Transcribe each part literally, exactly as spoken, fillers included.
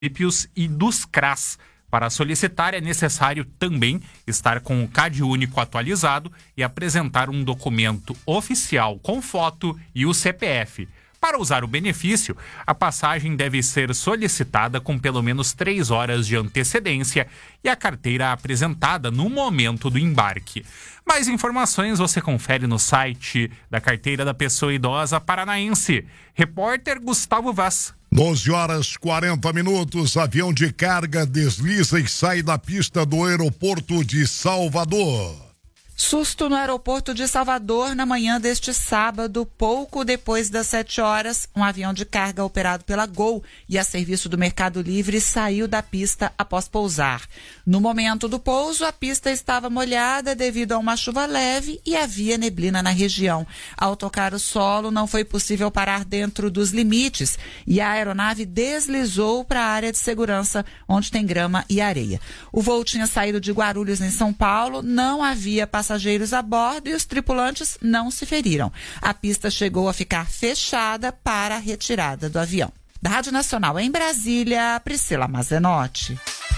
municípios e dos C R A S. Para solicitar, é necessário também estar com o C A D único atualizado e apresentar um documento oficial com foto e o C P F. Para usar o benefício, a passagem deve ser solicitada com pelo menos três horas de antecedência e a carteira apresentada no momento do embarque. Mais informações você confere no site da Carteira da Pessoa Idosa Paranaense. Repórter Gustavo Vaz. doze horas quarenta minutos, avião de carga desliza e sai da pista do aeroporto de Salvador. Susto no aeroporto de Salvador na manhã deste sábado, pouco depois das sete horas. Um avião de carga operado pela Gol e a serviço do Mercado Livre saiu da pista após pousar. No momento do pouso, a pista estava molhada devido a uma chuva leve e havia neblina na região. Ao tocar o solo, não foi possível parar dentro dos limites e a aeronave deslizou para a área de segurança, onde tem grama e areia. O voo tinha saído de Guarulhos, em São Paulo, não havia passageiros passageiros a bordo e os tripulantes não se feriram. A pista chegou a ficar fechada para a retirada do avião. Da Rádio Nacional em Brasília, Priscila Mazenotti.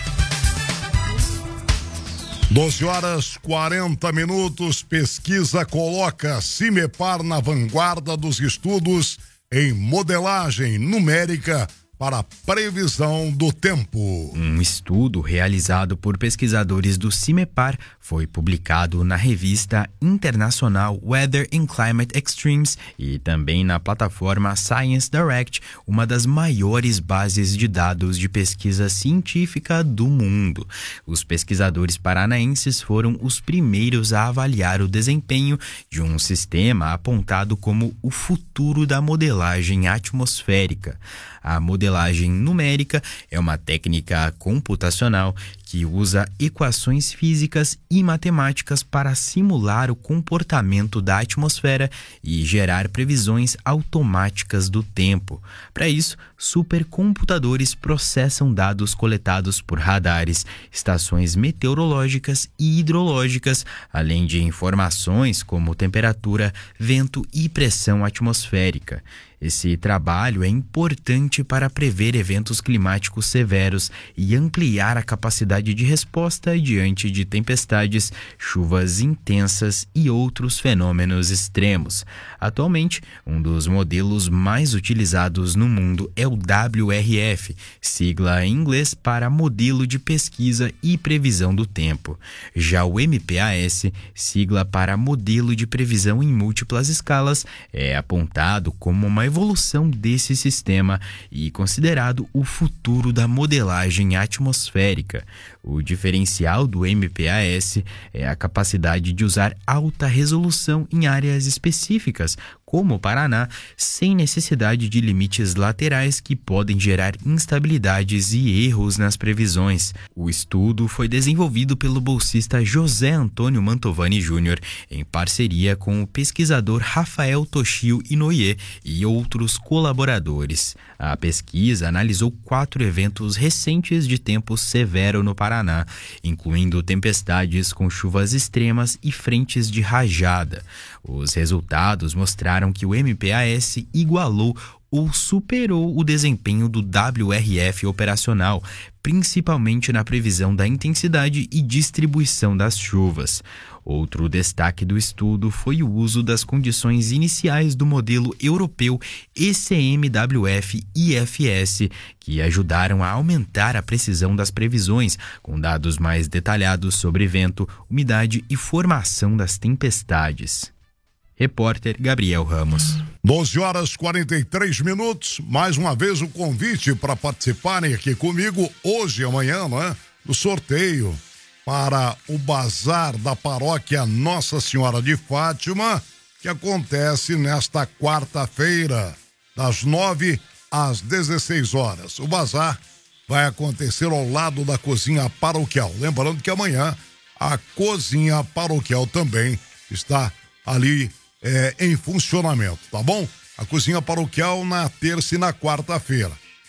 doze horas quarenta minutos, pesquisa coloca Cimepar na vanguarda dos estudos em modelagem numérica para a previsão do tempo. Um estudo realizado por pesquisadores do Cimepar foi publicado na revista internacional Weather and Climate Extremes e também na plataforma Science Direct, uma das maiores bases de dados de pesquisa científica do mundo. Os pesquisadores paranaenses foram os primeiros a avaliar o desempenho de um sistema apontado como o futuro da modelagem atmosférica. A modelagem numérica é uma técnica computacional que usa equações físicas e matemáticas para simular o comportamento da atmosfera e gerar previsões automáticas do tempo. Para isso, supercomputadores processam dados coletados por radares, estações meteorológicas e hidrológicas, além de informações como temperatura, vento e pressão atmosférica. Esse trabalho é importante para prever eventos climáticos severos e ampliar a capacidade de resposta diante de tempestades, chuvas intensas e outros fenômenos extremos. Atualmente, um dos modelos mais utilizados no mundo é o W R F, sigla em inglês para Modelo de Pesquisa e Previsão do Tempo. Já o M P A S, sigla para Modelo de Previsão em Múltiplas Escalas, é apontado como uma evolução desse sistema e considerado o futuro da modelagem atmosférica. O diferencial do M P A S é a capacidade de usar alta resolução em áreas específicas, como o Paraná, sem necessidade de limites laterais que podem gerar instabilidades e erros nas previsões. O estudo foi desenvolvido pelo bolsista José Antônio Mantovani Júnior, em parceria com o pesquisador Rafael Toshio Inoue e outros colaboradores. A pesquisa analisou quatro eventos recentes de tempo severo no Paraná, incluindo tempestades com chuvas extremas e frentes de rajada. Os resultados mostraram que o M P A S igualou ou superou o desempenho do W R F operacional, principalmente na previsão da intensidade e distribuição das chuvas. Outro destaque do estudo foi o uso das condições iniciais do modelo europeu E C M W F I F S, que ajudaram a aumentar a precisão das previsões, com dados mais detalhados sobre vento, umidade e formação das tempestades. Repórter Gabriel Ramos. doze horas e quarenta e três minutos. Mais uma vez o convite para participarem aqui comigo hoje e amanhã, não é? Do sorteio para o Bazar da Paróquia Nossa Senhora de Fátima, que acontece nesta quarta-feira, das nove às dezesseis horas. O bazar vai acontecer ao lado da cozinha paroquial. Lembrando que amanhã a cozinha paroquial também está ali É, em funcionamento, tá bom? A cozinha paroquial na terça e na quarta-feira.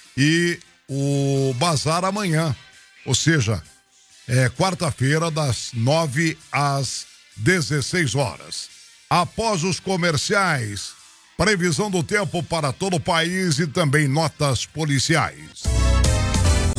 E o bazar amanhã, ou seja, é quarta-feira das nove às dezesseis horas. Após os comerciais, previsão do tempo para todo o país e também notas policiais.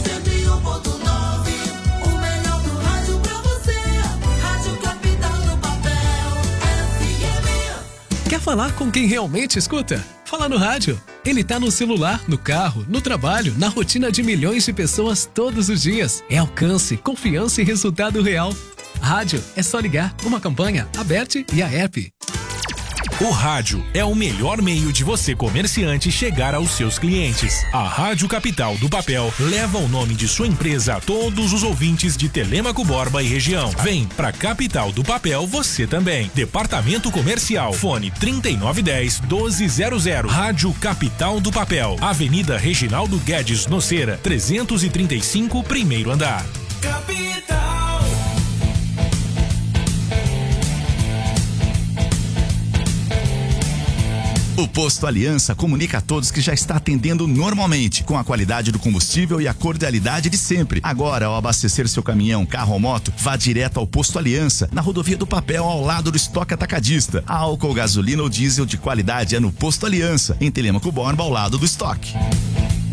falar com quem realmente escuta? Fala no rádio. Ele tá no celular, no carro, no trabalho, na rotina de milhões de pessoas todos os dias. É alcance, confiança e resultado real. Rádio é só ligar, uma campanha, Aberte e a app. O rádio é o melhor meio de você, comerciante, chegar aos seus clientes. A Rádio Capital do Papel leva o nome de sua empresa a todos os ouvintes de Telêmaco, Borba e região. Vem pra Capital do Papel você também. Departamento Comercial, fone trinta e nove dez, doze zero zero. Rádio Capital do Papel, Avenida Reginaldo Guedes Noceira, trezentos e trinta e cinco, primeiro andar. Capital. O Posto Aliança comunica a todos que já está atendendo normalmente, com a qualidade do combustível e a cordialidade de sempre. Agora, ao abastecer seu caminhão, carro ou moto, vá direto ao Posto Aliança, na Rodovia do Papel, ao lado do estoque atacadista. Álcool, gasolina ou diesel de qualidade é no Posto Aliança, em Telêmaco Borba, ao lado do estoque.